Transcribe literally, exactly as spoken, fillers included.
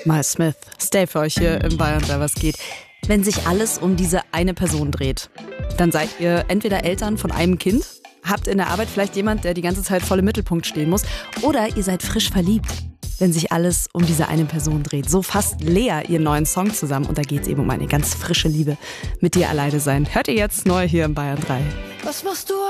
Miles Smith, Stay für euch hier im Bayern drei, was geht. Wenn sich alles um diese eine Person dreht, dann seid ihr entweder Eltern von einem Kind, habt in der Arbeit vielleicht jemand, der die ganze Zeit voll im Mittelpunkt stehen muss, oder ihr seid frisch verliebt, wenn sich alles um diese eine Person dreht. So fasst Lea ihren neuen Song zusammen und da geht es eben um eine ganz frische Liebe. Mit dir alleine sein. Hört ihr jetzt neu hier im Bayern drei. Was machst du